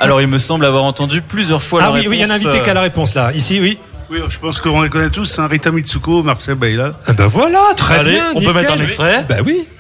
Alors, il me semble avoir entendu plusieurs fois la réponse. Oui, il y a un invité qui a la réponse là. Ici, oui. Oui, je pense qu'on les connaît tous, c'est un Rita Mitsuko, Marcel Baila. Ah ben voilà, très Allez, bien. on peut nickel. mettre un extrait. Ben oui.